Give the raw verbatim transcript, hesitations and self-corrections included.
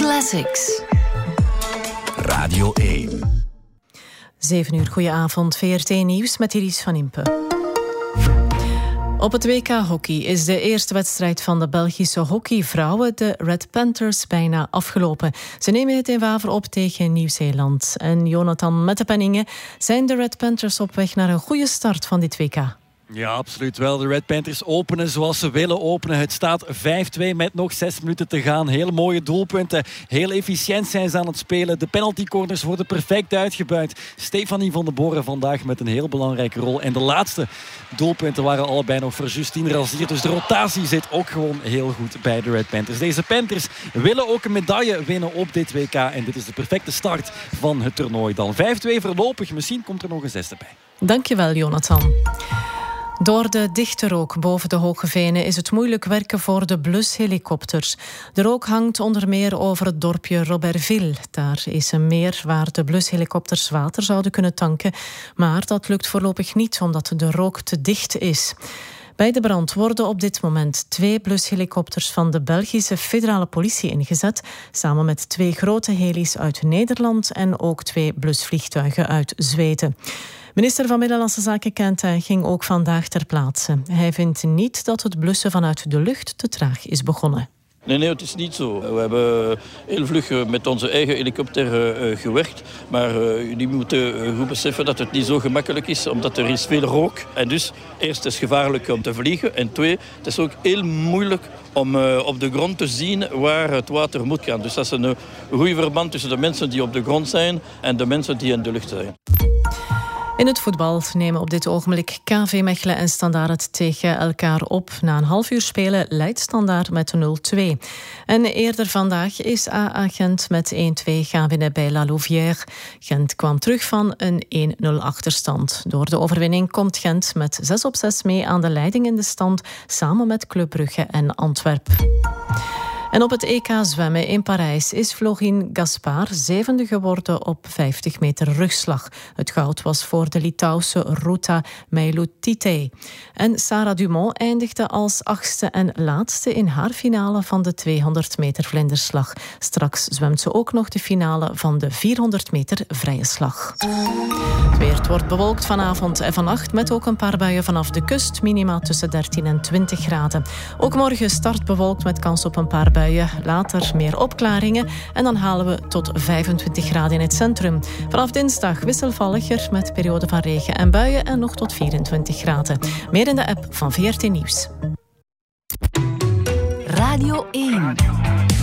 Classics. Radio één. zeven uur, goedenavond. V R T Nieuws met Iris van Impe. Op het W K hockey is de eerste wedstrijd van de Belgische hockeyvrouwen, de Red Panthers, bijna afgelopen. Ze nemen het in Waver op tegen Nieuw-Zeeland. En Jonathan Mettepenningen, zijn de Red Panthers op weg naar een goede start van dit W K? Ja, absoluut wel. De Red Panthers openen zoals ze willen openen. Het staat vijf twee met nog zes minuten te gaan. Hele mooie doelpunten. Heel efficiënt zijn ze aan het spelen. De penaltycorners worden perfect uitgebuit. Stefanie van den Borre vandaag met een heel belangrijke rol. En de laatste doelpunten waren allebei nog voor Justine Razier. Dus de rotatie zit ook gewoon heel goed bij de Red Panthers. Deze Panthers willen ook een medaille winnen op dit W K. En dit is de perfecte start van het toernooi dan. vijf twee voorlopig. Misschien komt er nog een zesde bij. Dankjewel, Jonathan. Door de dichte rook boven de Hoge Venen is het moeilijk werken voor de blushelikopters. De rook hangt onder meer over het dorpje Robertville. Daar is een meer waar de blushelikopters water zouden kunnen tanken. Maar dat lukt voorlopig niet omdat de rook te dicht is. Bij de brand worden op dit moment twee blushelikopters van de Belgische federale politie ingezet, samen met twee grote helis uit Nederland en ook twee blusvliegtuigen uit Zweden. Minister van Binnenlandse Zaken Kent ging ook vandaag ter plaatse. Hij vindt niet dat het blussen vanuit de lucht te traag is begonnen. Nee, nee, het is niet zo. We hebben heel vlug met onze eigen helikopter uh, gewerkt. Maar uh, jullie moeten uh, goed beseffen dat het niet zo gemakkelijk is, omdat er is veel rook. En dus, eerst is het gevaarlijk om te vliegen. En twee, het is ook heel moeilijk om uh, op de grond te zien waar het water moet gaan. Dus dat is een uh, goede verband tussen de mensen die op de grond zijn en de mensen die in de lucht zijn. In het voetbal nemen op dit ogenblik K V Mechelen en Standaard tegen elkaar op. Na een half uur spelen leidt Standaard met nul twee. En eerder vandaag is A A Gent met één twee gaan winnen bij La Louvière. Gent kwam terug van een één nul achterstand. Door de overwinning komt Gent met zes op zes mee aan de leiding in de stand, samen met Club Brugge en Antwerpen. En op het E K zwemmen in Parijs is Florin Gaspard zevende geworden op vijftig meter rugslag. Het goud was voor de Litouwse Ruta Meilutytė. En Sarah Dumont eindigde als achtste en laatste in haar finale van de tweehonderd meter vlinderslag. Straks zwemt ze ook nog de finale van de vierhonderd meter vrije slag. Het weer, het wordt bewolkt vanavond en vannacht met ook een paar buien vanaf de kust. Minima tussen dertien en twintig graden. Ook morgen start bewolkt met kans op een paar buien. Later meer opklaringen en dan halen we tot vijfentwintig graden in het centrum. Vanaf dinsdag wisselvalliger met perioden van regen en buien en nog tot vierentwintig graden. Meer in de app van V R T Nieuws. Radio één.